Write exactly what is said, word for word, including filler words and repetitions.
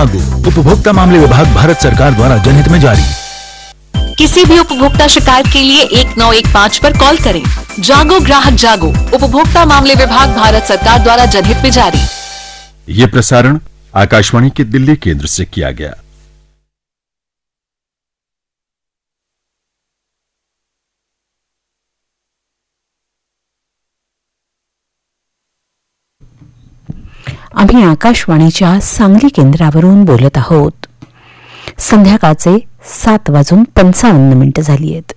जागो। उपभोक्ता मामले विभाग, भारत सरकार द्वारा जनहित में जारी। किसी भी उपभोक्ता शिकायत के लिए एक नौ एक पाँच पर कॉल करें। जागो ग्राहक जागो, उपभोक्ता मामले विभाग, भारत सरकार द्वारा जनहित में जारी। ये प्रसारण आकाशवाणी के दिल्ली केंद्र से किया गया। आम्ही आकाशवाणीच्या सांगली केंद्रावरून बोलत आहोत। संध्याकाळचे सात वाजून पंचावन्न मिनिटं झाली आहेत।